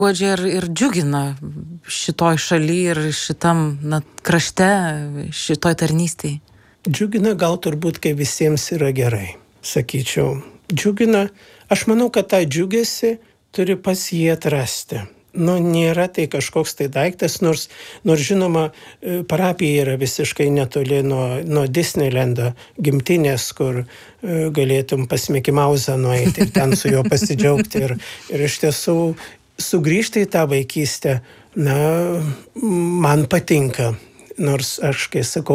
Guodžia ir džiugina šitoj šaly ir šitam krašte, šitoj tarnystėj. Džiugina gal turbūt, kai visiems yra gerai, sakyčiau. Džiugina, aš manau, kad tą džiugesi turi pas jį atrasti. Nėra tai kažkoks tai daiktas, nors žinoma, parapija yra visiškai netoli nuo Disneylando gimtinės, kur galėtum pas Mickey Mouse'ą nueiti ir ten su juo pasidžiaugti. Ir iš tiesų sugrįžti į tą vaikystę, man patinka. Nors aš, kai sakau,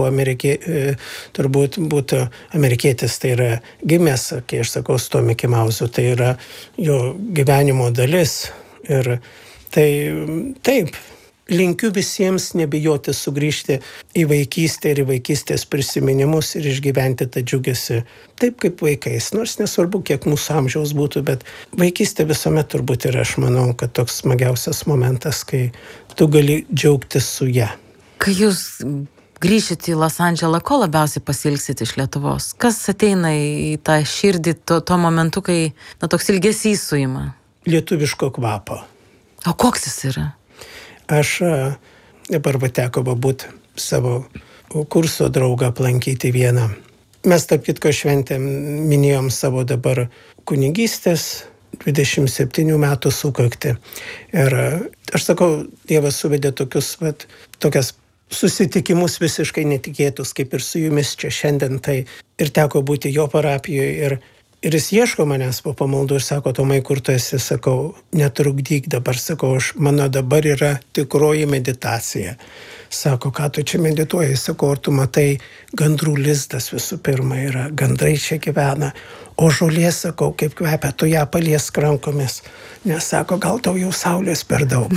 turbūt būtų amerikietis, tai yra gimęs, kai aš sakau, su to Mickey Mouse'u, tai yra jo gyvenimo dalis. Ir tai taip, linkiu visiems nebijoti sugrįžti į vaikystę ir į vaikystės prisiminimus ir išgyventi tą džiugesį taip kaip vaikais. Nors nesvarbu, kiek mūsų amžiaus būtų, bet vaikystė visuomet turbūt yra, aš manau, kad toks smagiausias momentas, kai tu gali džiaugtis su ja. Kai jūs grįšite į Los Andželą, ko labiausiai pasilgsit iš Lietuvos? Kas ateina į tą širdį tuo momentu, kai toks ilgesys suima? Lietuviško kvapo. O koks jis yra? Aš dabar teko būti savo kurso draugą aplankyti vieną. Mes, tarp kitko, šventėm, minėjom savo dabar kunigystės 27 metų sukaktį. Ir aš sakau, Dievas suvedė tokias susitikimus visiškai netikėtus, kaip ir su jumis čia šiandien. Tai ir teko būti jo parapijoje. Ir jis ieško manęs po pamaldų ir sako, Tomai, kur tu esi? Sakau, netrukdyk dabar, sakau, mano dabar yra tikroji meditacija. Sako, ką tu čia medituoji? Sakau, ar tu matai, gandrų lizdas visų pirma yra, gandrai čia gyvena. O žolė, sakau, kaip kvepia, tu ją paliesk rankomis. Nes sako, gal tau jau saulės per daug.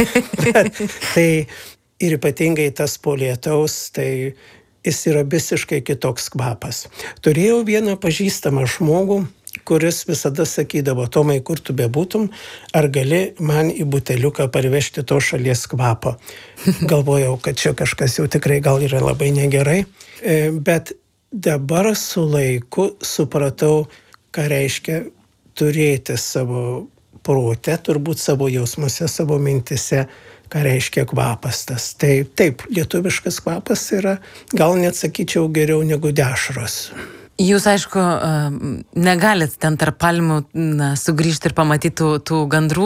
Tai ir ypatingai tas po lietaus, tai jis yra visiškai kitoks kvapas. Turėjau vieną pažįstamą žmogų, kuris visada sakydavo, Tomai, kur tu bebūtum, ar gali man į buteliuką parvežti to šalies kvapo. Galvojau, kad čia kažkas jau tikrai gal yra labai negerai, bet dabar su laiku supratau, ką reiškia turėti savo prote, turbūt savo jausmuose, savo mintise, ką reiškia kvapas tas. Tai taip, lietuviškas kvapas yra, gal net sakyčiau, geriau negu dešros. Jūs, aišku, negalit ten tarp palmių sugrįžti ir pamatyti tų gandrų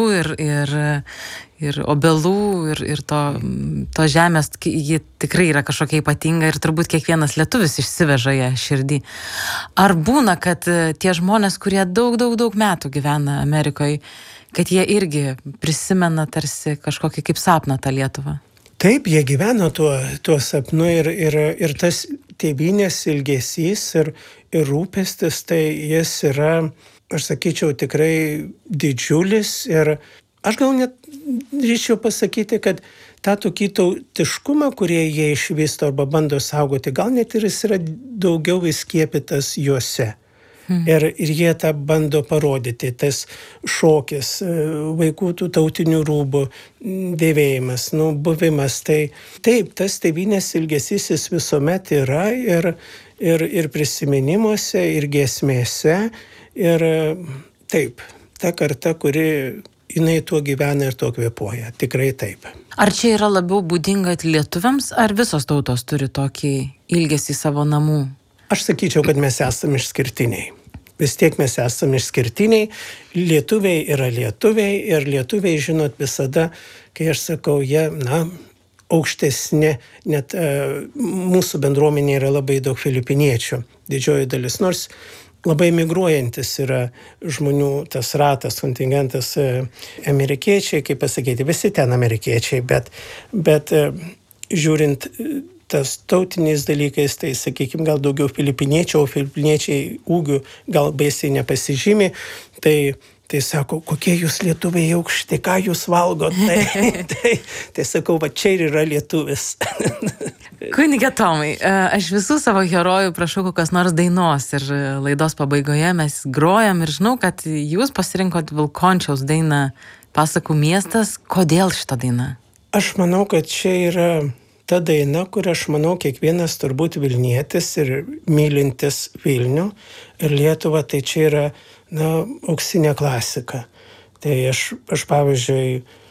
ir obelų ir to žemės, ji tikrai yra kažkokia ypatinga ir turbūt kiekvienas lietuvis išsiveža ją širdį. Ar būna, kad tie žmonės, kurie daug metų gyvena Amerikoje, kad jie irgi prisimena tarsi kažkokį kaip sapną tą Lietuvą? Taip, jie gyvena tuo sapnu ir tas tėvynės ilgesys ir rūpestis, tai jis yra, aš sakyčiau, tikrai didžiulis. Ir aš gal net drįsčiau pasakyti, kad tą tokį tautiškumą, kurie jie išvysto arba bando saugoti, gal net ir jis yra daugiau įskiepytas juose. Ir jie tą bando parodyti, tas šokis, vaikų tų tautinių rūbų dėvėjimas, buvimas. Tai taip, tas tėvynės ilgesys jis visuomet yra ir prisiminimuose, ir giesmėse. Ir taip, ta karta, kuri jinai tuo gyvena ir tuo kvėpuoja. Tikrai taip. Ar čia yra labiau būdinga lietuviams, ar visos tautos turi tokį ilgesį savo namų? Aš sakyčiau, kad mes esame išskirtiniai. Vis tiek mes esame išskirtiniai. Lietuviai yra lietuviai ir lietuviai, žinot, visada, kai aš sakau, jie, aukštesni, net mūsų bendruomenė yra labai daug filipiniečių, didžioji dalis, nors labai migruojantis yra žmonių tas ratas, kontingentas, amerikiečiai, kaip pasakyti, visi ten amerikiečiai, bet žiūrint tas tautiniais dalykais, tai, sakykime, gal daugiau filipiniečių, o filipiniečiai ūgių gal baisiai nepasižymi, tai sako, kokie jūs lietuviai aukšti, ką jūs valgot, tai sakau, va čia ir yra lietuvis. Kunige Tomai, aš visų savo herojų prašau kokios nors dainos ir laidos pabaigoje mes grojam ir žinau, kad jūs pasirinkot Vilkončiaus dainą Pasakų miestas. Kodėl šita daina? Aš manau, kad čia yra ta daina, kur aš manau kiekvienas turbūt Vilnietis ir mylintis Vilnių ir Lietuvą, tai čia yra auksinė klasika. Tai aš pavyzdžiui,